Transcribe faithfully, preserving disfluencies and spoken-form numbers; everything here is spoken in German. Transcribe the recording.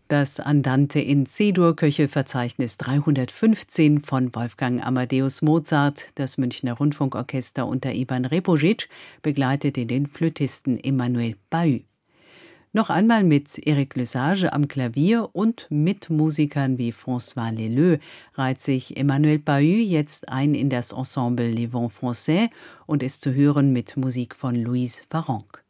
Das Andante in C-Dur, Köchelverzeichnis dreihundertfünfzehn von Wolfgang Amadeus Mozart. Das Münchner Rundfunkorchester unter Ivan Repojic begleitete den Flötisten Emmanuel Bahut. Noch einmal mit Eric Lesage am Klavier und mit Musikern wie François Leleux reiht sich Emmanuel Bahut jetzt ein in das Ensemble Les Vents Français und ist zu hören mit Musik von Louise Farrenc.